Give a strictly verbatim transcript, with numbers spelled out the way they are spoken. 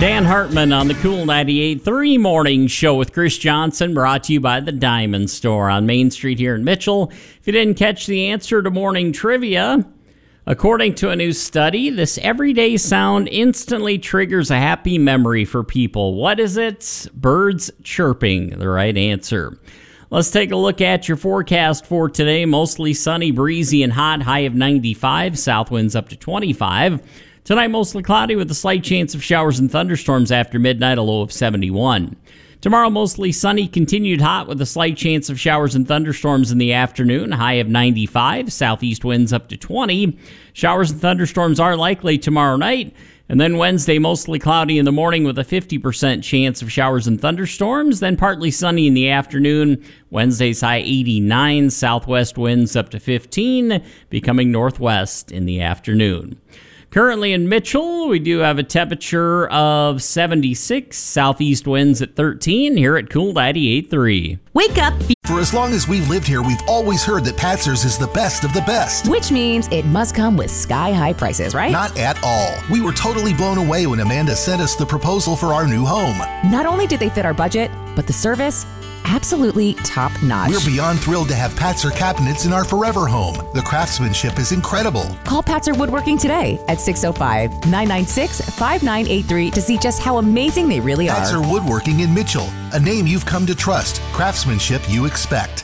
Dan Hartman on the Cool ninety-eight point three Morning Show with Chris Johnson, brought to you by the Diamond Store on Main Street here in Mitchell. If you didn't catch the answer to morning trivia, according to a new study, this everyday sound instantly triggers a happy memory for people. What is it? Birds chirping, the right answer. Let's take a look at your forecast for today. Mostly sunny, breezy, and hot. High of ninety-five. South winds up to twenty-five. Tonight, mostly cloudy with a slight chance of showers and thunderstorms after midnight, a low of seventy-one. Tomorrow, mostly sunny, continued hot with a slight chance of showers and thunderstorms in the afternoon, high of ninety-five. Southeast winds up to twenty. Showers and thunderstorms are likely tomorrow night. And then Wednesday, mostly cloudy in the morning with a fifty percent chance of showers and thunderstorms. Then partly sunny in the afternoon. Wednesday's high eighty-nine. Southwest winds up to fifteen, becoming northwest in the afternoon. Currently in Mitchell, we do have a temperature of seventy-six, southeast winds at thirteen, here at Cool ninety-eight point three. Wake up! For as long as we've lived here, we've always heard that Patzer's is the best of the best. Which means it must come with sky-high prices, right? Not at all. We were totally blown away when Amanda sent us the proposal for our new home. Not only did they fit our budget, but the service, absolutely top-notch. We're beyond thrilled to have Patzer cabinets in our forever home. The craftsmanship is incredible. Call Patzer Woodworking today at six oh five, nine nine six, five nine eight three to see just how amazing they really are. Patzer Woodworking in Mitchell, a name you've come to trust, craftsmanship you expect.